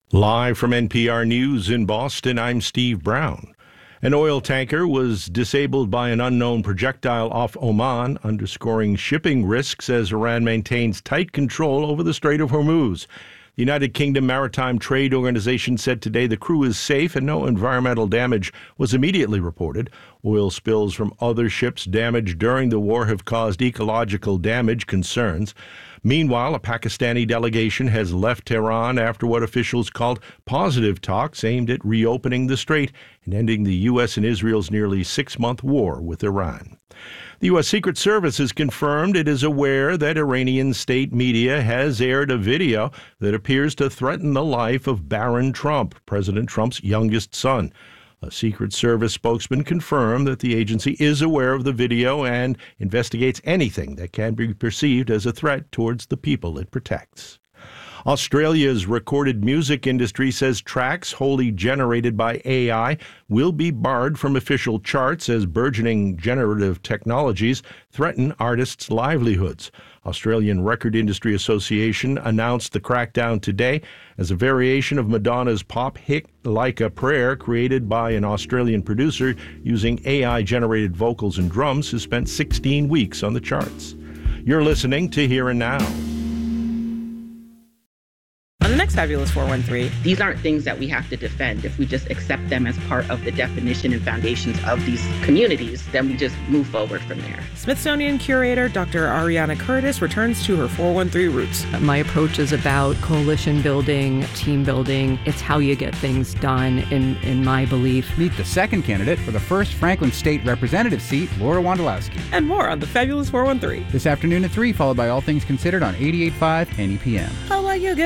Live from NPR News in Boston, I'm Steve Brown. An oil tanker was disabled by an unknown projectile off Oman, underscoring shipping risks as Iran maintains tight control over the Strait of Hormuz. The United Kingdom Maritime Trade Organization said today the crew is safe and no environmental damage was immediately reported. Oil spills from other ships damaged during the war have caused ecological damage concerns. Meanwhile, a Pakistani delegation has left Tehran after what officials called positive talks aimed at reopening the strait and ending the U.S. and Israel's nearly 6-month war with Iran. The U.S. Secret Service has confirmed it is aware that Iranian state media has aired a video that appears to threaten the life of Barron Trump, President Trump's youngest son. A Secret Service spokesman confirmed that the agency is aware of the video and investigates anything that can be perceived as a threat towards the people it protects. Australia's recorded music industry says tracks wholly generated by AI will be barred from official charts as burgeoning generative technologies threaten artists' livelihoods. Australian Record Industry Association announced the crackdown today as a variation of Madonna's pop hit Like a Prayer, created by an Australian producer using AI-generated vocals and drums, has spent 16 weeks on the charts. You're listening to Here and Now. On the next Fabulous 413, these aren't things that we have to defend. If we just accept them as part of the definition and foundations of these communities, then we just move forward from there. Smithsonian curator Dr. Ariana Curtis returns to her 413 roots. My approach is about coalition building, team building. It's how you get things done, in my belief. Meet the second candidate for the first Franklin State Representative seat, Laura Wondolowski. And more on the Fabulous 413. This afternoon at 3, followed by All Things Considered on 88.5 NEPM. Oh, well, you get